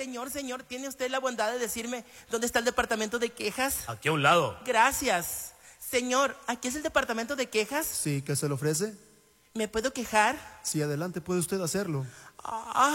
Señor, ¿tiene usted la bondad de decirme dónde está el departamento de quejas? Aquí a un lado. Gracias. Señor, ¿aquí es el departamento de quejas? Sí, ¿qué se le ofrece? ¿Me puedo quejar? Sí, adelante, puede usted hacerlo.